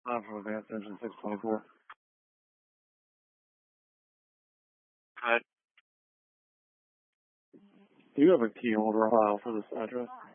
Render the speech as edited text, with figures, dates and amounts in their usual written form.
For advanced engine 624. Cut. Do you have a key holder file for this address?